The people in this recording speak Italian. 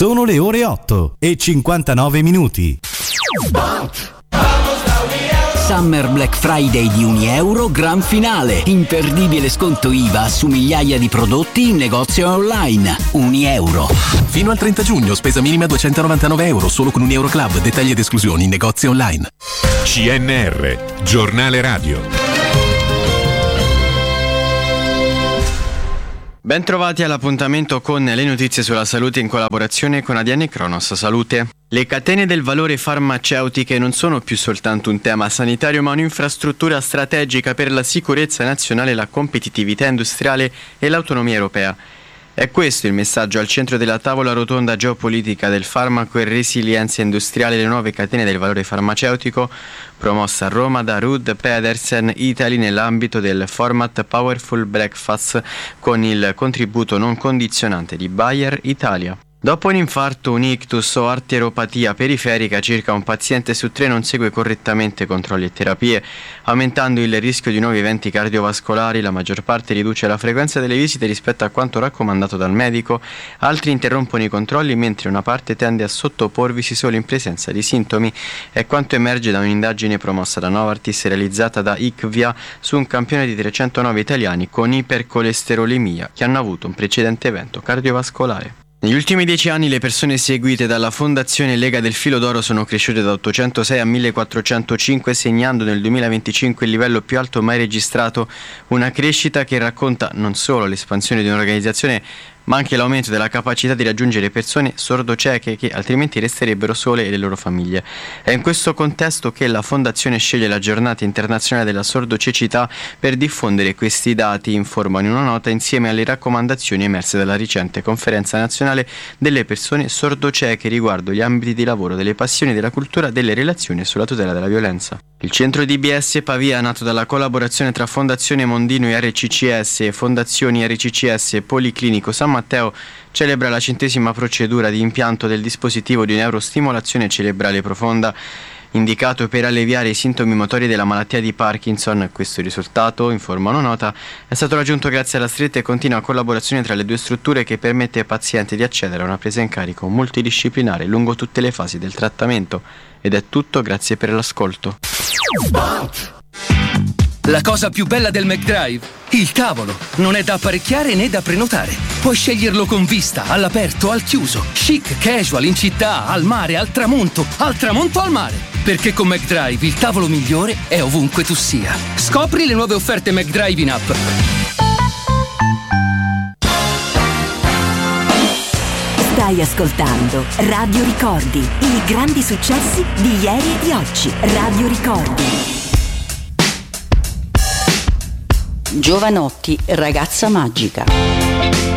Sono le ore 8:59. Summer Black Friday di €1, gran finale. Imperdibile sconto IVA su migliaia di prodotti in negozio online. €1. Fino al 30 giugno, spesa minima €299, solo con €1 Club. Dettagli ed esclusioni in negozio online. CNR, giornale radio. Ben trovati all'appuntamento con le notizie sulla salute in collaborazione con ADN Cronos Salute. Le catene del valore farmaceutiche non sono più soltanto un tema sanitario, ma un'infrastruttura strategica per la sicurezza nazionale, la competitività industriale e l'autonomia europea. È questo il messaggio al centro della tavola rotonda geopolitica del farmaco e resilienza industriale, le nuove catene del valore farmaceutico, promossa a Roma da Ruud Pedersen Italy nell'ambito del format Powerful Breakfast con il contributo non condizionante di Bayer Italia. Dopo un infarto, un ictus o arteriopatia periferica, circa un paziente su 3 non segue correttamente controlli e terapie, aumentando il rischio di nuovi eventi cardiovascolari. La maggior parte riduce la frequenza delle visite rispetto a quanto raccomandato dal medico, altri interrompono i controlli, mentre una parte tende a sottoporvisi solo in presenza di sintomi. È quanto emerge da un'indagine promossa da Novartis realizzata da IQVIA su un campione di 309 italiani con ipercolesterolemia che hanno avuto un precedente evento cardiovascolare. Negli ultimi 10 anni le persone seguite dalla Fondazione Lega del Filo d'Oro sono cresciute da 806 a 1405, segnando nel 2025 il livello più alto mai registrato, una crescita che racconta non solo l'espansione di un'organizzazione, ma anche l'aumento della capacità di raggiungere persone sordocieche che altrimenti resterebbero sole e le loro famiglie. È in questo contesto che la Fondazione sceglie la Giornata Internazionale della Sordocecità per diffondere questi dati, informa in una nota, insieme alle raccomandazioni emerse dalla recente Conferenza Nazionale delle Persone Sordocieche riguardo gli ambiti di lavoro, delle passioni, della cultura, delle relazioni e sulla tutela della violenza. Il centro DBS Pavia, nato dalla collaborazione tra Fondazione Mondino e RCCS e Fondazioni RCCS e Policlinico San Matteo, celebra la 100ª procedura di impianto del dispositivo di neurostimolazione cerebrale profonda, indicato per alleviare i sintomi motori della malattia di Parkinson. Questo risultato, informa una nota, è stato raggiunto grazie alla stretta e continua collaborazione tra le due strutture che permette ai pazienti di accedere a una presa in carico multidisciplinare lungo tutte le fasi del trattamento. Ed è tutto, grazie per l'ascolto. La cosa più bella del McDrive? Il tavolo. Non è da apparecchiare né da prenotare. Puoi sceglierlo con vista, all'aperto, al chiuso, chic, casual, in città, al mare, al tramonto al mare. Perché con McDrive il tavolo migliore è ovunque tu sia. Scopri le nuove offerte McDrive in app. Stai ascoltando Radio Ricordi, i grandi successi di ieri e di oggi. Radio Ricordi. Giovanotti, ragazza magica.